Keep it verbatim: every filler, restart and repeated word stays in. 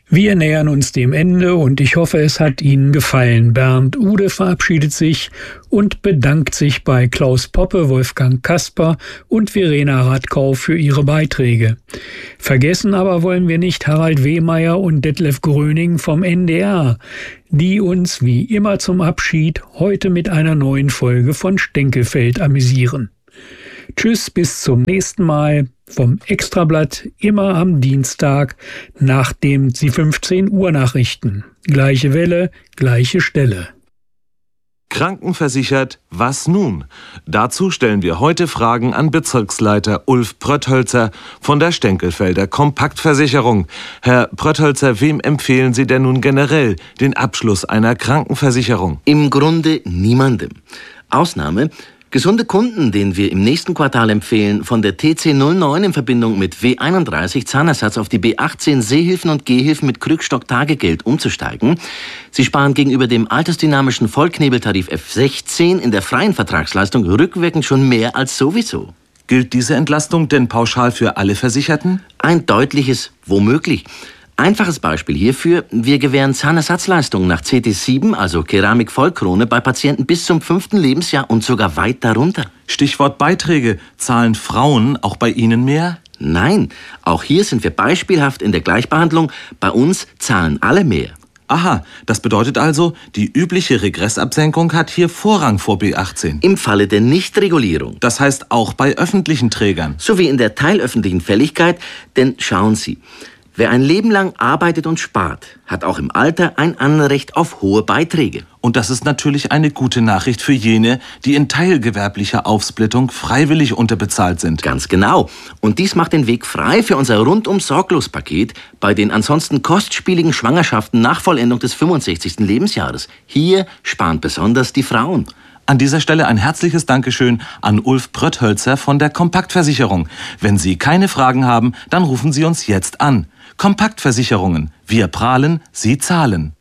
Wir nähern uns dem Ende und ich hoffe, es hat Ihnen gefallen. Bernd Ude verabschiedet sich und bedankt sich bei Klaus Poppe, Wolfgang Kasper und Verena Radkau für ihre Beiträge. Vergessen aber wollen wir nicht Harald Wehmeier und Detlef Gröning vom N D R, die uns wie immer zum Abschied heute mit einer neuen Folge von Stänkelfeld amüsieren. Tschüss, bis zum nächsten Mal vom Extrablatt, immer am Dienstag nach dem fünfzehn Uhr Nachrichten. Gleiche Welle, gleiche Stelle. Krankenversichert, was nun? Dazu stellen wir heute Fragen an Bezirksleiter Ulf Prötthölzer von der Stänkelfelder Kompaktversicherung. Herr Prötthölzer, wem empfehlen Sie denn nun generell den Abschluss einer Krankenversicherung? Im Grunde niemandem. Ausnahme: gesunde Kunden, denen wir im nächsten Quartal empfehlen, von der T C null neun in Verbindung mit W einunddreißig Zahnersatz auf die B achtzehn Sehhilfen und Gehhilfen mit Krückstock-Tagegeld umzusteigen. Sie sparen gegenüber dem altersdynamischen Vollknebeltarif F sechzehn in der freien Vertragsleistung rückwirkend schon mehr als sowieso. Gilt diese Entlastung denn pauschal für alle Versicherten? Ein deutliches womöglich. Einfaches Beispiel hierfür: wir gewähren Zahnersatzleistungen nach C T sieben, also Keramik-Vollkrone, bei Patienten bis zum fünften Lebensjahr und sogar weit darunter. Stichwort Beiträge. Zahlen Frauen auch bei Ihnen mehr? Nein, auch hier sind wir beispielhaft in der Gleichbehandlung. Bei uns zahlen alle mehr. Aha, das bedeutet also, die übliche Regressabsenkung hat hier Vorrang vor B achtzehn. Im Falle der Nichtregulierung. Das heißt auch bei öffentlichen Trägern. Sowie in der teilöffentlichen Fälligkeit, denn schauen Sie: wer ein Leben lang arbeitet und spart, hat auch im Alter ein Anrecht auf hohe Beiträge. Und das ist natürlich eine gute Nachricht für jene, die in teilgewerblicher Aufsplittung freiwillig unterbezahlt sind. Ganz genau. Und dies macht den Weg frei für unser Rundum-Sorglos-Paket bei den ansonsten kostspieligen Schwangerschaften nach Vollendung des fünfundsechzigsten Lebensjahres. Hier sparen besonders die Frauen. An dieser Stelle ein herzliches Dankeschön an Ulf Prötthölzer von der Kompaktversicherung. Wenn Sie keine Fragen haben, dann rufen Sie uns jetzt an. Kompaktversicherungen. Wir prahlen, Sie zahlen.